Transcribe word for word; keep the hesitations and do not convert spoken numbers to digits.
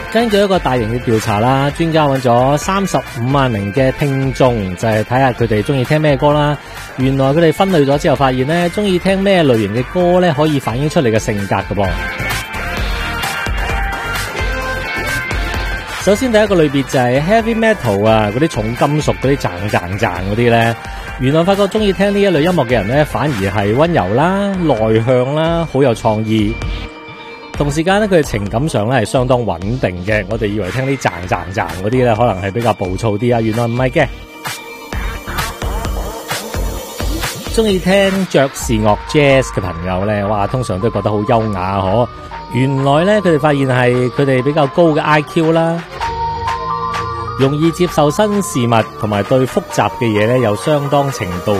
根據一個大型嘅調查啦，專家揾咗三十五萬名嘅聽眾，就係睇下佢哋中意聽咩歌啦。原來佢哋分類咗之後發現咧，中意聽咩類型嘅歌咧，可以反映出你嘅性格㗎噃。首先第一個類別就係 heavy metal 啊，嗰啲重金屬嗰啲賺賺賺嗰啲咧，原來發覺中意聽呢一類音樂嘅人咧，反而係溫柔啦、內向啦、好有創意。同時間咧，佢哋情感上咧係相當穩定嘅。我哋以為聽啲賺賺賺嗰啲咧，可能係比較暴躁啲啊，原來唔係嘅。中意聽爵士樂 jazz 嘅朋友咧，哇，通常都覺得好優雅嗬。原來咧，佢哋發現係佢哋比較高嘅 I Q 啦，容易接受新事物，同埋對複雜嘅嘢咧有相當程度